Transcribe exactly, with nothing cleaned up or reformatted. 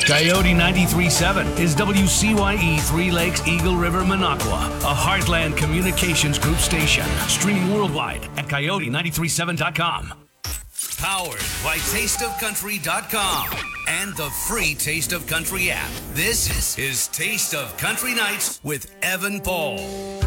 Coyote ninety-three point seven is W C Y E Three Lakes Eagle River Minocqua, a Heartland Communications Group station. Streaming worldwide at coyote nine three seven dot com. Powered by taste of country dot com and the free Taste of Country app. This is Taste of Country Nights with Evan Paul.